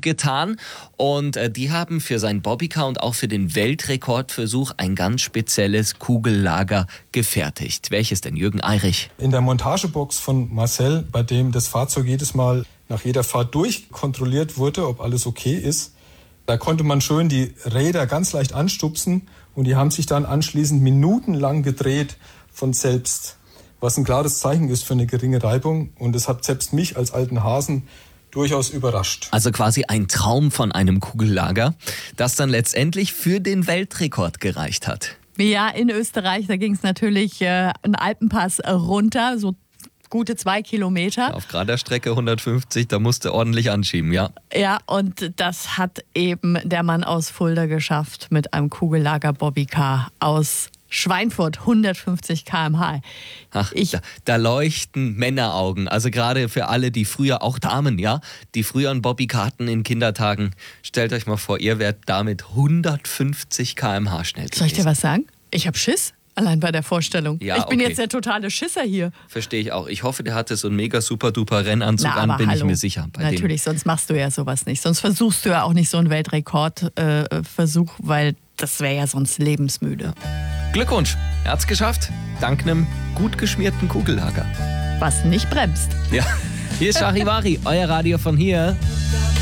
getan. Und die haben für sein Bobbycar und auch für den Weltrekordversuch ein ganz spezielles Kugellager gefertigt. Welches denn, Jürgen Eirich? In der Montagebox von Marcel, bei dem das Fahrzeug jedes Mal nach jeder Fahrt durchkontrolliert wurde, ob alles okay ist, da konnte man schön die Räder ganz leicht anstupsen und die haben sich dann anschließend minutenlang gedreht von selbst. Was ein klares Zeichen ist für eine geringe Reibung. Und es hat selbst mich als alten Hasen durchaus überrascht. Also quasi ein Traum von einem Kugellager, das dann letztendlich für den Weltrekord gereicht hat. Ja, in Österreich, da ging es natürlich einen Alpenpass runter, so gute 2 Kilometer. Auf gerader Strecke 150, da musste ordentlich anschieben, ja. Ja, und das hat eben der Mann aus Fulda geschafft mit einem Kugellager Bobbycar aus Schweinfurt, 150 km/h. Ach, da leuchten Männeraugen. Also gerade für alle, die früher, auch Damen, ja, die früher einen Bobbycar hatten in Kindertagen. Stellt euch mal vor, ihr wärt damit 150 km/h schnell gewesen. Soll ich dir was sagen? Ich hab Schiss. Allein bei der Vorstellung. Ja, ich bin okay. Jetzt der totale Schisser hier. Verstehe ich auch. Ich hoffe, der hatte so einen mega super duper Rennanzug an, bin ich mir sicher. Natürlich, sonst machst du ja sowas nicht. Sonst versuchst du ja auch nicht so einen Weltrekordversuch, weil das wäre ja sonst lebensmüde. Glückwunsch, er hat's geschafft. Dank einem gut geschmierten Kugellager. Was nicht bremst. Ja, hier ist Charivari, euer Radio von hier.